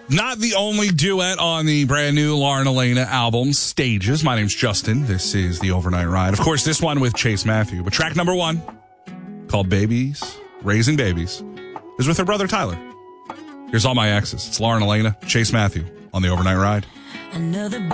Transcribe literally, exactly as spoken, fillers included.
Not the only duet on the brand new Lauren Elena album, Stages. My name's Justin. This is The Overnight Ride. Of course, this one with Chase Matthew. But track number one, called Babies, Raising Babies, is with her brother Tyler. Here's All My Exes. It's Lauren Elena, Chase Matthew on The Overnight Ride. Another